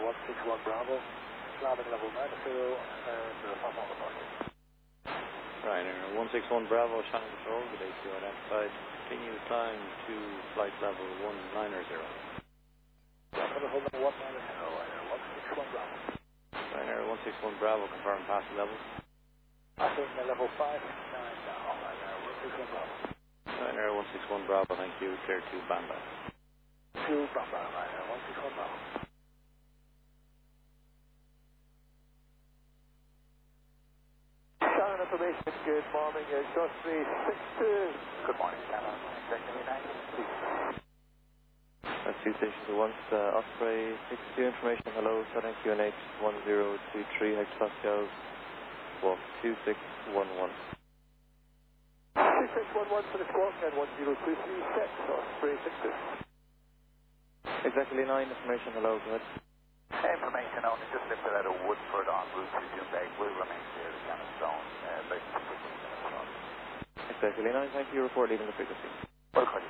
161 Bravo, landing level 90 and pass on the market. Ryanair 161 Bravo, Shannon Control, good day to you identified. Continue climb to flight level 190. Hold level 190, Ryanair 161 Bravo. Ryanair 161 Bravo, confirm passing level. Passing level 59 now, Ryanair 161 Bravo. Ryanair 161 Bravo, thank you, clear to Bamba. To Bamba, Ryanair 161 Bravo. Shannon information, good morning, Short 362. Good morning, Shannon. That's 2 stations at once, Osprey 62 information, hello, Southern QNH 1023 hectopascals, walk 2611. 2611 for the squawk and 1023 set, Osprey 62. Exactly 9 information, hello, go ahead. Information only, just lifted out of Woodford on route to Junebeg, will remain clear to Cannon Stone, about 15 minutes. Exactly 9, thank you, report leaving the frequency. Well,